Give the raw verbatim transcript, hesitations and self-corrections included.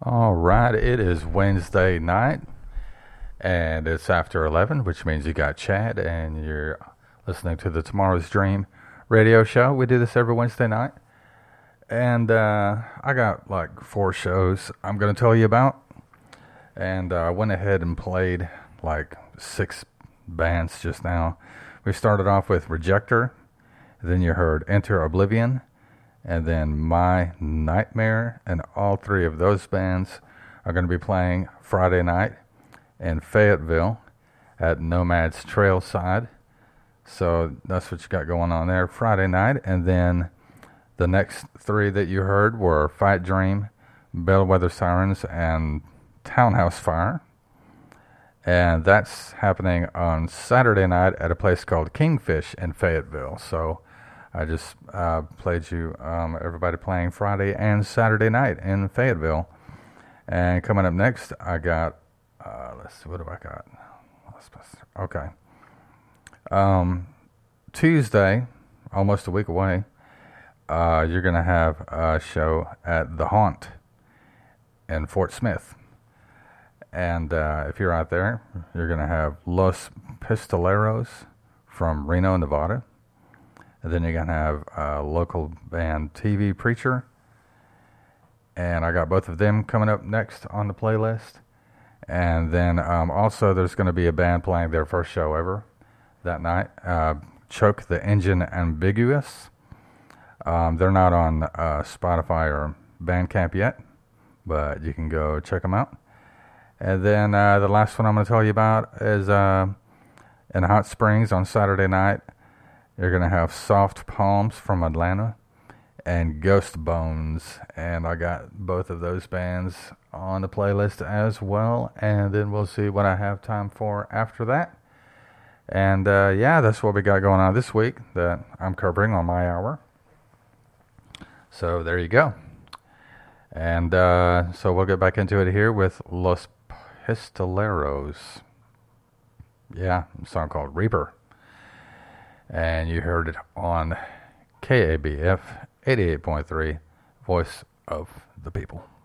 All right, it is Wednesday night, and it's after eleven, which means you got Chad, and you're listening to the Tomorrow's Dream radio show. We do this every Wednesday night, and uh, I got like four shows I'm going to tell you about, and uh, I went ahead and played like six bands just now. We started off with Rejector, then you heard Enter Oblivion, and then My Nightmare, and all three of those bands are going to be playing Friday night in Fayetteville at Nomad's Trailside. So that's what you got going on there Friday night. And then the next three that you heard were Fight Dream, Bellwether Sirens, and Townhouse Fire. And that's happening on Saturday night at a place called Kingfish in Fayetteville. So I just uh, played you um, everybody playing Friday and Saturday night in Fayetteville. And coming up next, I got, uh, let's see, what do I got? Okay. Um, Tuesday, almost a week away, uh, you're going to have a show at The Haunt in Fort Smith. And uh, if you're out there, you're going to have Los Pistoleros from Reno, Nevada. And then you're going to have a local band, T V Preacher. And I got both of them coming up next on the playlist. And then um, also there's going to be a band playing their first show ever that night. Uh, Choke the Engine Ambiguous. Um, they're not on uh, Spotify or Bandcamp yet, but you can go check them out. And then uh, the last one I'm going to tell you about is uh, in Hot Springs on Saturday night. You're going to have Soft Palms from Atlanta and Ghost Bones. And I got both of those bands on the playlist as well. And then we'll see what I have time for after that. And uh, yeah, that's what we got going on this week that I'm covering on my hour. So there you go. And uh, so we'll get back into it here with Los Pistoleros. Yeah, a song called Reaper. And you heard it on K A B F eighty-eight point three, Voice of the People.